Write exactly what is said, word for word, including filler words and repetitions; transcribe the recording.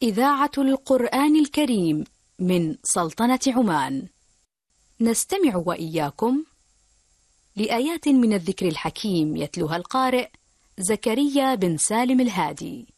إذاعة القرآن الكريم من سلطنة عمان. نستمع وإياكم لآيات من الذكر الحكيم يتلوها القارئ زكريا بن سالم الهادي.